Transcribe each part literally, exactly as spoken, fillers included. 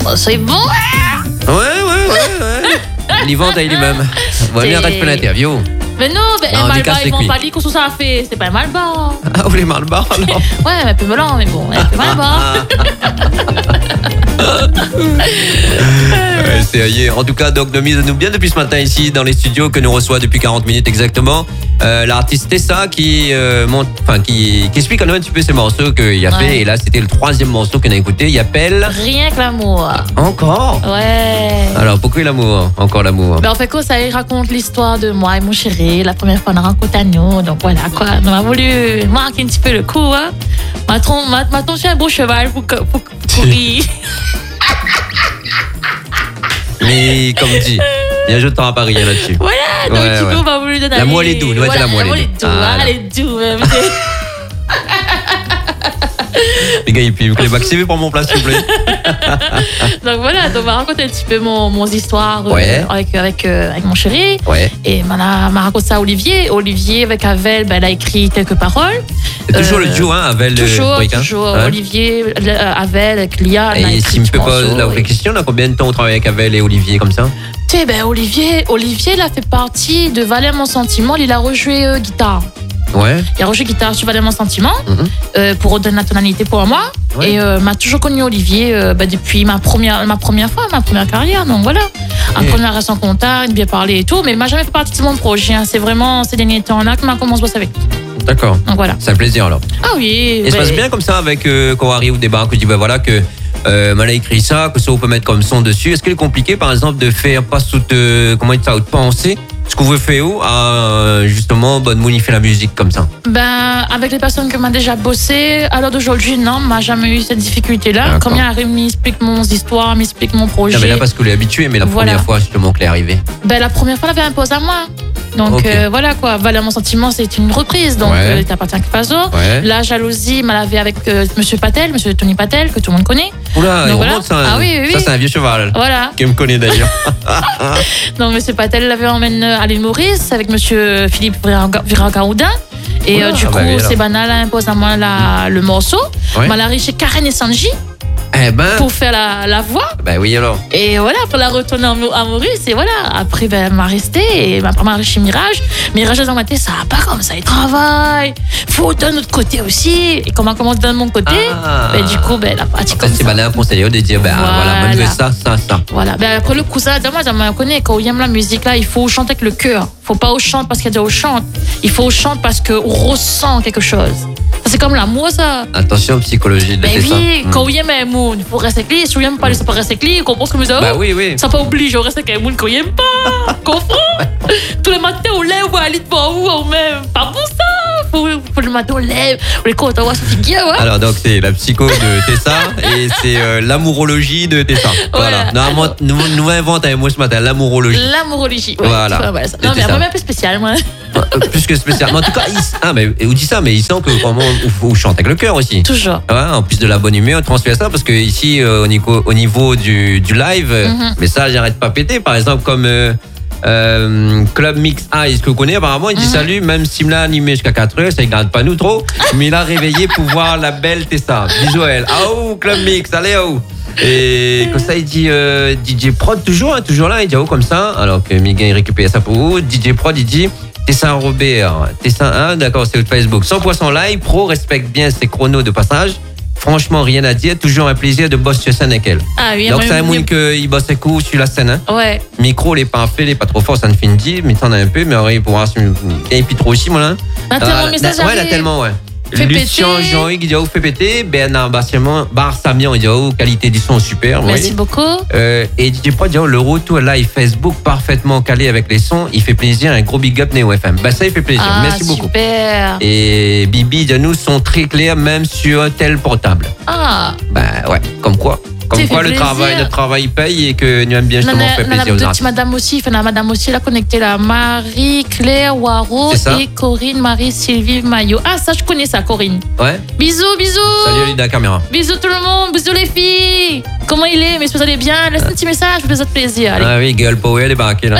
Oh, c'est bon. Ouais, ouais, ouais, ouais. L'Yvan taille lui-même. Voilà, bien arrête de l'interview. Mais non, mais Non, mal décasse bas, les ils m'ont cuits. pas dit qu'on ça a fait. C'est pas mal bas. Ah, vous voulez mal bas alors? Ouais, mais un peu melon, mais bon, un peu mal bas. Ouais, sérieux. En tout cas, Doc Domi nous bien depuis ce matin ici dans les studios que nous reçoit depuis quarante minutes exactement. Euh, l'artiste Tessa qui euh, monte, enfin qui, qui explique quand même un petit peu ses morceaux qu'il a Ouais. fait. Et là, c'était le troisième morceau qu'on a écouté. Il appelle. Rien que l'amour. Encore. Ouais. Alors pourquoi l'amour? Encore l'amour. Ben, en fait, quoi, ça il raconte l'histoire de moi et mon chéri, la première fois qu'on a rencontré à nous. Donc voilà, quoi. On a voulu marquer un petit peu le coup, hein. M'a trom- m'a- m'a tombé un beau cheval pour, pour, pour, pour rire. Mais comme dit, bien je t'en pas rien là-dessus. Voilà, donc Ouais, du ouais. coup, on va voulu donner. L'amour, elle est doux, nous, elle dit Voilà, l'amour, elle est l'amour, elle est doux. doux. Ah, hein, là. elle est doux, même. Les gars, et puis vous voulez m'activer pour mon place, s'il vous plaît. Donc voilà, donc on va raconter un petit peu mon, mon histoire euh, Ouais. avec, avec, euh, avec mon chéri. Ouais. Et m'a m'a raconté ça à Olivier. Olivier, avec Avel, ben, elle a écrit quelques paroles. C'est toujours Euh, le duo, hein, avec le. Toujours, Brick, hein. toujours. Hein. Olivier, euh, Avel, avec Lia. elle a Et écrit s'il me du peut pas morceau, la vraie et- question, là, combien de temps on travaille avec Avel et Olivier comme ça? Tu sais, ben, Olivier, Olivier, il a fait partie de Valère Mon Sentiment. Il a rejoué euh, guitare. Ouais. Il a rejoué guitare sur Valère Mon Sentiment Mhm. euh, pour redonner la tonalité pour moi. Ouais. Et euh, m'a toujours connu Olivier euh, ben, depuis ma première, ma première fois, ma première carrière. Donc voilà. Après, on a resté en contact, bien parlé et tout. Mais il m'a jamais fait partie de mon projet. hein. C'est vraiment ces derniers temps-là que m'a commencé à bosser avec lui. D'accord. Donc voilà. C'est un plaisir alors. Ah oui. Et ça se ben, passe bien comme ça avec euh, quand on arrive au débat, que je dis ben voilà que euh, Mal a écrit ça, que ça on peut mettre comme son dessus. Est-ce qu'il est compliqué par exemple de faire pas sous euh, comment dire ça, ou de penser ce qu'on veut faire où à euh, justement bonne moon il fait la musique comme ça? Ben, avec les personnes que m'a déjà bossé, à l'heure d'aujourd'hui, non, m'a jamais eu cette difficulté-là. D'accord. Quand il arrive, m'explique mon histoire, m'explique mon projet. Non, mais là parce que l'est habitué, mais la Voilà. première fois justement que l'est arrivé. Ben, la première fois, elle avait imposé à moi. Donc Ok. euh, voilà quoi, Valère Mon Sentiment, c'est une reprise, donc Ouais. euh, t'appartient à Faso. Ouais. La jalousie, m'a lavé avec euh, Monsieur Patel, Monsieur Tony Patel, que tout le monde connaît. Oula, Donc il voilà. remonte ça. Ah oui, oui, Ça oui. c'est un vieux cheval. Voilà. Qui me connaît d'ailleurs. Donc Monsieur Patel l'avait emmené à l'île Maurice avec Monsieur Philippe Viracaoudin. Et Oula, euh, du ah coup, bah oui, alors. c'est banal, elle impose à moi la, le morceau. Ouais. M'a la riche Karen et Sanji Eh ben. pour faire la, la voix. Ben oui alors. Et voilà, pour la retourner en Mau- à Maurice. Et voilà, après, ben, elle m'a resté. Et ma m'a chez Mirage. Mirage, dans ma tête, ça va pas comme ça, il travaille. Faut d'un autre côté aussi. Et comment commence de mon côté, Ah. ben, du coup, ben, la partie En comme fait, c'est ça. malin conseiller de dire ben voilà, moi je veux Voilà. ça, ça, ça. Voilà. Ben, après, le cousin, moi, ça m'a connaît. Quand on aime la musique, là, il faut chanter avec le cœur. Faut pas au chante parce qu'il y a au chante. Il faut au chante parce qu'on ressent quelque chose. Ça, c'est comme l'amour, ça. Attention psychologie de Ben c'est ça. oui, Hmm. quand on aime un monde, il faut rester avec lui. Si on aime pas, il faut pas rester avec lui. On comprend ce que nous avons. Bah oui, oui. Ça pas oblige, on reste avec un monde qu'on aime pas. Comprends? Tous les matins, on lève, on va aller devant où, on même. Pas pour ça. Faut, faut le matin, on lève, on les compte, on voit sa figure, ouais. Alors donc c'est la psycho de Tessa et c'est euh, l'amourologie de Tessa. Voilà. Voilà. Normalement, nous, nous inventons un mot ce matin, l'amourologie. L'amourologie. Ouais, Voilà. tu vois, voilà, ça. C'était Non, mais ça. moi, un peu spécial, moi. Euh, Plus que spécial. Mais en tout cas, il, ah, mais on dit ça, mais il sent que vraiment on chante avec le cœur aussi. Toujours. Ouais, en plus de la bonne humeur, on transfère ça parce que ici, euh, au niveau, au niveau du, du live, euh, Mhm. mais ça, j'arrête pas péter. Par exemple, comme euh, euh, Club Mix Eyes que vous connaissez apparemment, il dit Mhm. salut, même s'il l'a animé jusqu'à quatre heures, ça ne garde pas nous trop, mais il a réveillé pour voir la belle Tessa. Bisous à elle. Ah oh, Club Mix, allez oh. Et comme ça, il dit euh, D J Prod toujours, hein, toujours là, il dit oh comme ça. Alors que Miguel il récupère ça pour vous. D J Prod, il dit Tessin Robert, Tessin un, d'accord, c'est le Facebook. cent pour cent live, pro, respecte bien ses chronos de passage. Franchement, rien à dire, toujours un plaisir de bosser sur scène avec elle. Ah oui, Donc, moi, c'est un moi, monde qu'il bosse coup sur la scène. Hein. Ouais. Micro, les pas fait, les pas trop fort, ça ne finit dit, mais t'en as un peu, mais il pourra. Et puis trop aussi, moi là. Bah, tellement de messages ouais, là, arrivent. tellement, ouais. Fait Lucien péter. Jean-Hugues, il dit oh, fait péter. Bernard Barsamian, Barsamian, il dit oh, qualité du son super. Merci oui. beaucoup. Euh, et D J Prod dit oh, le retour live Facebook parfaitement calé avec les sons, il fait plaisir, un gros big up Néo F M. Bah ça, il fait plaisir. Ah, Merci beaucoup. super. Et Bibi de nous sont très clairs même sur un tel portable. Ah. Bah ouais, comme quoi. Comme Ça quoi fait le plaisir. travail, notre travail paye et que nous aimons bien justement Nana- faire Nana- plaisir aux deux artistes. petites madame aussi, enfin, la madame aussi, elle a connecté là. Marie, Claire, Waro C'est ça. et Corinne, Marie, Sylvie, Maillot. Ah, ça, je connais ça, Corinne. Ouais. Bisous, bisous. Salut Lida Caméra. Bisous tout le monde, bisous les filles. Comment il est? Mais si vous allez bien, laissez un petit message, vous autres plaisir. Allez. Ah oui, Girl Power débarqué là.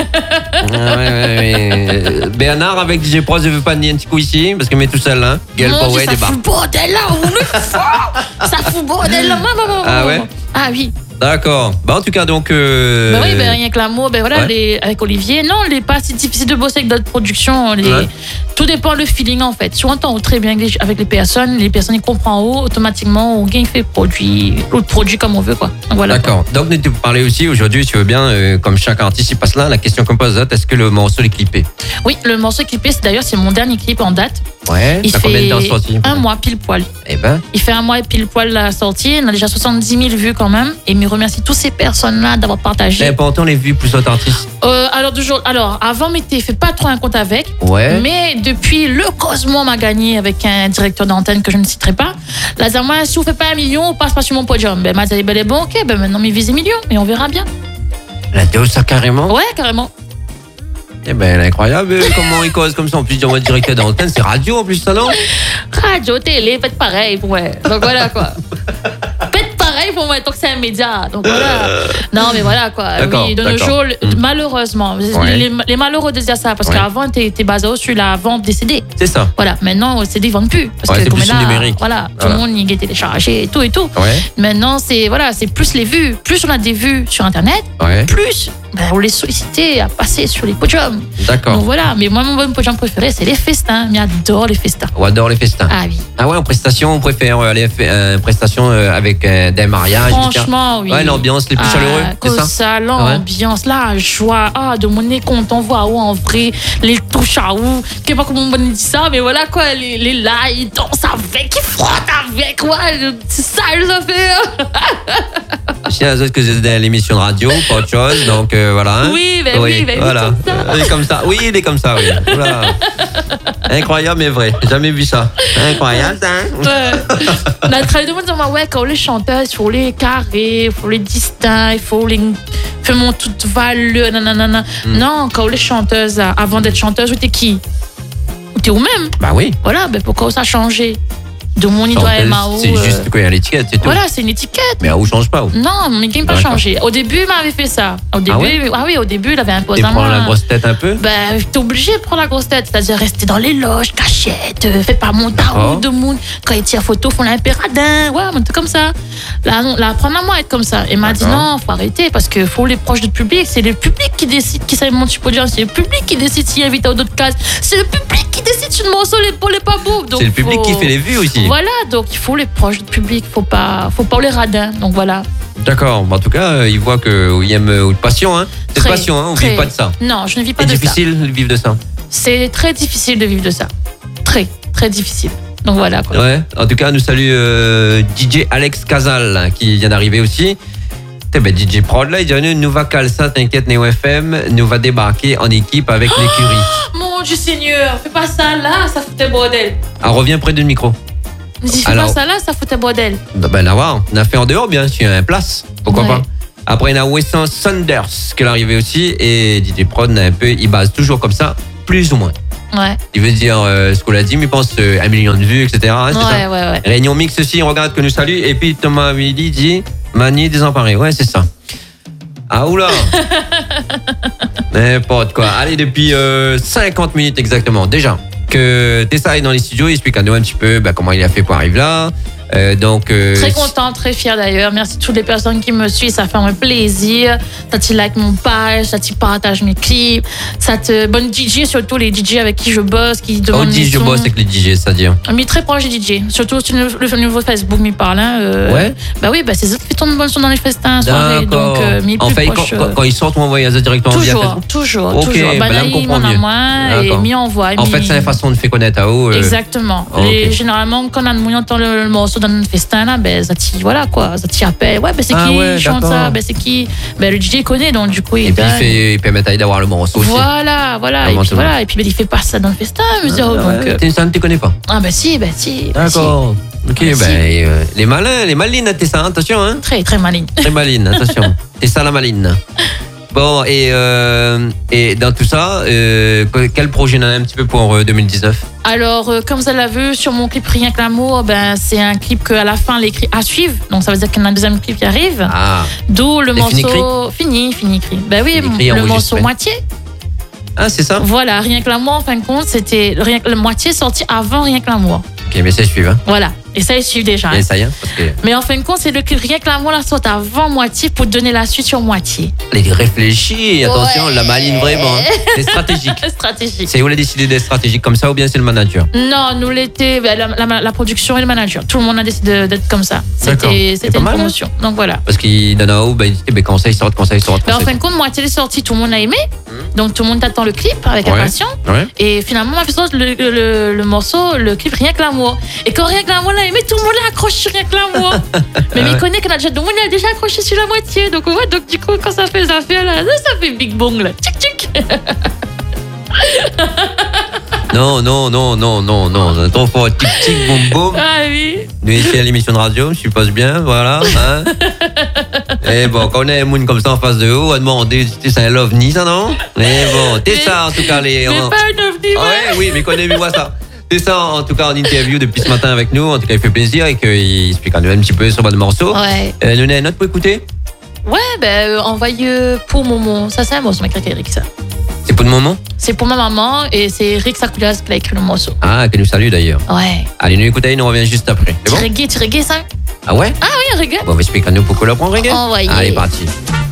Ah ouais, ouais, ouais. Euh, Bernard avec D J Pro, je veux pas nier un petit coup ici parce que met tout seul là. Girl Mon Power Dieu, ça débarque. fout bordel là, on est fort. Ça fout bordel là. Maman, maman, Ah ouais? Ah oui. D'accord. Bah, en tout cas, donc. Euh... Ben oui, ben rien que l'amour, ben voilà, Ouais. les, avec Olivier. Non, il n'est pas si difficile de bosser avec d'autres productions. Les, Ouais. Tout dépend le feeling en fait. Si on entend très bien avec les, avec les personnes, les personnes ils comprennent haut, automatiquement, on gagne fait produit, l'autre produit comme on veut quoi. Donc, voilà. D'accord. Donc, nous te parler aussi aujourd'hui, si tu veux bien, euh, comme chaque artiste il passe là, la question qu'on pose, est-ce que le morceau est clippé? Oui, le morceau clippé, c'est d'ailleurs c'est mon dernier clip en date. Ouais. Il T'as combien de fait temps sorti? un mois pile poil. Eh ben. Il fait un mois et pile poil la sortie. On a déjà soixante-dix mille vues quand même. Et me remercie toutes ces personnes-là d'avoir partagé. C'est important les vues plus autres artistes. Euh, alors, de jour, alors, avant, Mété fait pas trop un compte avec. Ouais. Mais depuis, le Cosmo m'a gagné avec un directeur d'antenne que je ne citerai pas. Là, ça, moi, si vous faites pas un million, on passe pas sur mon podium. Ben, m'a dit, ben, les bon, ok, ben, maintenant, mais vise un million. Et on verra bien. La Théo, ça carrément. Ouais, carrément. Eh ben, elle est incroyable. euh, Comment il cause comme ça. En plus, on va directeur d'antenne, c'est radio en plus, ça non? Radio, télé, faites pareil pour moi. Donc voilà quoi. Faites pareil pour moi, tant que c'est un média. Donc voilà. Non, mais voilà quoi. D'accord, Oui, de nos d'accord. jours, le- Mm. malheureusement, Ouais. les, les malheureux disent ça parce Ouais. qu'avant, t'es basé sur la vente des C D. C'est ça. Voilà, maintenant, les C D ne vendent plus. Parce Ouais, que c'est comme plus là, du numérique. Voilà, tout Voilà. le monde y est téléchargé et tout et tout. Ouais. Maintenant, c'est voilà, c'est plus les vues. Plus on a des vues sur Internet, Ouais. plus ben, on les sollicite à passer sur les podiums. Donc D'accord. voilà, mais moi, mon bon podium préféré, c'est les festins. Mais j'adore les festins. On adore les festins. Ah oui. Ah ouais, en prestation, on préfère euh, aller faire euh, prestation euh, avec euh, des mariages. et cetera. Franchement, oui. Ouais, l'ambiance les plus Ah, chaleureux, c'est que ça? ça, l'ambiance, la joie, ah, de mon nez qu'on t'envoie où en vrai, les touches à où, je sais pas comment on dit ça, mais voilà quoi, les, les là, ils dansent avec, ils frottent avec, ouais, c'est ça, ils ont fait. hein. Chez les autres que c'est dans l'émission de radio, pas autre chose, donc euh, voilà. hein. Oui, ben oui, ben oui, voilà. comme ça. Il est comme ça. Oui, il est comme ça, oui. Voilà. Incroyable mais vrai. J'ai jamais vu ça. Incroyable, ça. hein. Ouais. On a travaillé de monde disant, ouais, quand les chanteurs, il faut les carrer, il faut les distincts, il faut les faire mon toute valeur, nanana. Hmm. Non, quand les chanteuses, là, avant d'être chanteuse, t'es qui? T'es où même? Bah oui. Voilà, ben pourquoi ça a changé? De mon idole Chanteuse, M A O. C'est euh, juste quoi, il y a l'étiquette, c'est tout. Voilà, c'est une étiquette. Mais où change pas. Où. Non, mon game pas D'accord. changé. Au début, il m'avait fait ça. Au début, ouais ah oui, au début, il avait imposé Et à moi. prendre la grosse tête un peu. Ben, t'es obligé de prendre la grosse tête, c'est-à-dire rester dans les loges, cachette, euh, fais pas mon D'accord. tarot de monde. Quand il tire photo, font l'impéradin, ouais, un truc comme ça. Là, non, là, apprendre à moi à être comme ça. Et m'a dit D'accord. non, faut arrêter parce que faut les proches du public. C'est le public qui décide qui ça monte sur le podium. C'est le public qui décide s'il invite à d'autres cases. C'est le public qui décide si le morceau est pour les pas beaux. Donc, C'est le public faut- qui fait les vues aussi. Voilà, donc il faut les proches du public. Faut pas, faut pas les radins. Donc voilà. D'accord. Bon, en tout cas, euh, il voit que William a une passion. Hein. C'est une Très, passion, hein. On ne très. vit pas de ça. Non, je ne vis pas C'est de ça. difficile de vivre de ça. C'est très difficile de vivre de ça. Très, très difficile. Donc voilà quoi. Ouais. En tout cas, nous salue euh, D J Alex Casal hein, qui vient d'arriver aussi. Eh ben, D J Prod là, il dit nous va Calsa, t'inquiète, Neo F M, nous va débarquer en équipe avec l'écurie. Mon Dieu Seigneur, fais pas ça là, ça foutait bordel. Ah, reviens près du micro. Si fais Alors- pas ça là, ça foutait bordel. Ben là, voir, on a fait en dehors, bien sûr, un place. Pourquoi Ouais. pas? Après, il y a Wesson Sanders qui est arrivé aussi et D J Prod, un peu, il base toujours comme ça, plus ou moins. Ouais, Il veut dire euh, ce qu'on a dit, mais il pense euh, un million de vues, et cetera. hein, c'est ouais, ça ouais, ouais. Réunion mix aussi, on regarde que nous salue. Et puis Thomas Willy dit Mani désemparé. Ouais, c'est ça. Ah, oula N'importe quoi. Allez, depuis euh, cinquante minutes exactement, déjà, que Tessa est dans les studios, il explique à nous un petit peu bah, comment il a fait pour arriver là. Euh, donc, euh, Très content, très fier d'ailleurs. Merci à toutes les personnes qui me suivent, ça fait un plaisir. Ça te like mon page, ça te partage mes clips, ça te bonne D J, surtout les D J avec qui je bosse, qui on demandent dit mes je sons. bosse avec les D J, c'est-à-dire. Mais très proche des D J, surtout sur le, le nouveau Facebook, m'y parle. Hein, euh, Ouais. Bah oui, bah c'est eux qui tournent bonne son dans les festins, soirées. D'accord. Donc, euh, mes En plus fait, quand, proches, quand- euh, quand ils sortent, on envoie ça directement via Toujours, Facebook. toujours, Ok, toujours. bah là, on il comprend m'en a mieux. moins et D'accord. m'y envoie. En m'y- fait, c'est la façon de faire connaître à eux. euh, Exactement. ok. Les- généralement, quand on entend le, le morceau dans un festin, là, ben, ça t'y, voilà, quoi, ça t'y appelle. Ouais, ben, c'est Ah qui ouais, chante d'accord. ça? Ben, c'est qui? Ben, le D J connaît, donc, du coup, il Et puis, il, donne. fait, il permet à d'avoir le morceau aussi. Voilà, voilà. Ah, et bon, puis, c'est voilà. Et puis, ben, il fait pas ça dans le festin, me dire, Ah, donc, ouais, euh, t'es- ça ne te connaît pas. ah, ben, si, ben, si. ben, si. D'accord. Ok, Ah, ben, si. euh, les malins, les malines, t'es ça, attention, hein. Très, très maligne. Très maline, attention. T'es ça la maline. Bon, et, euh, et dans tout ça, euh, quel projet on a un petit peu pour euh, deux mille dix-neuf? Alors, euh, comme vous l'avez vu sur mon clip Rien que l'amour, ben, c'est un clip qu'à la fin, l'écrit à suivre. Donc, ça veut dire qu'il y en a un deuxième clip qui arrive. Ah, D'où le C'est fini morceau. Fini, fini, écrit. Ben oui, Fini écrit, le enregistré. morceau moitié. ah c'est ça? Voilà, Rien que l'amour, en fin de compte, c'était rien que la moitié sorti avant Rien que l'amour. Ok, mais c'est suivant. Voilà. Et ça, ils suivent déjà. Et hein. ça y est, parce que Mais en fin de compte, c'est le clip rien que l'amour la sorte avant moitié pour donner la suite sur moitié. les réfléchis, attention, Ouais. la maline vraiment. hein. C'est stratégique. Stratégique. C'est où elle a décidé d'être stratégique comme ça ou bien c'est le manager? Non, nous l'été, ben, la, la, la production et le manager. Tout le monde a décidé d'être comme ça. D'accord. C'était C'est c'était pas une mal, hein. promotion. Donc voilà. Parce qu'il donne un haut, ben, il dit, ben, conseil sorte, conseil sorte. Ben, en conseil fin de compte, moitié est sortie, tout le monde a aimé. Donc tout le monde attend le clip avec Ouais. impatience. Ouais. Et finalement, on a fait sortir le, le, le morceau, le clip Rien que l'amour. Et quand Rien que l'amour l'a aimé, tout le monde l'a accroché sur Rien que l'amour. Mais il connaît qu'on a déjà, donc on a déjà accroché sur la moitié. Donc ouais, donc du coup, quand ça fait ça fait là, ça fait Big Bang là. Tchic tchic. Non, non, non, non, non, non. Trop fort. Tic, tic, boum, boum. Ah oui. Nous ici à l'émission de radio, je suppose bien, voilà. Hein. Et bon, quand on a un monde comme ça en face de vous, on va demander si c'est un love ni ça, non? Mais bon, t'es ça en tout cas. Les, Mais on- pas un ovni, Ah ouais. ouais, oui, mais qu'on a vu moi ça. C'est ça en tout cas en interview depuis ce matin avec nous. En tout cas, il fait plaisir et qu'il explique un petit peu sur votre morceau. Ouais. Euh, nous, on a un autre pour écouter? Ouais, ben, euh, envoyé euh, pour Momo. Ça, c'est un morceau, avec Eric, ça. C'est pour le moment? C'est pour ma maman et c'est Eric Sakoulias qui a écrit le morceau. Ah, qu'elle nous salue d'ailleurs. Ouais. Allez, nous écoutez, nous on revient juste après. C'est Tu bon? reggae, tu reggae ça? Ah ouais? Ah oui, un reggae. Bon, explique à nous pourquoi le prendre, reggae. Envoyé. Allez, parti.